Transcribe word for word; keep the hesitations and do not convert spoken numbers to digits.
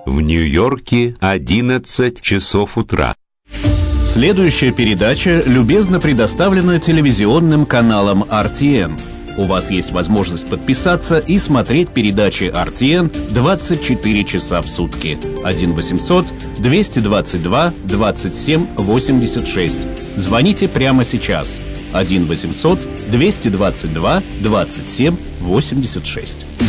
В Нью-Йорке одиннадцать часов утра. Следующая передача любезно предоставлена телевизионным каналом эр ти эн. У вас есть возможность подписаться и смотреть передачи эр ти эн двадцать четыре часа в сутки. один восемьсот двести двадцать два двадцать семь восемьдесят шесть. Звоните прямо сейчас. один восемьсот двести двадцать два двадцать семь восемьдесят шесть.